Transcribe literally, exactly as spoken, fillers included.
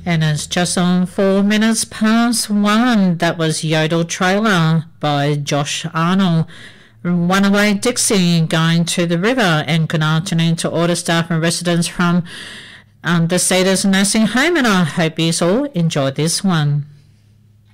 And it's just on four minutes past one. That was Yodel Trailer by Josh Arnold. Runaway Dixie, Going to the River. And good afternoon to all the staff and residents from um, the Cedars Nursing Home, and I hope you all enjoy this one.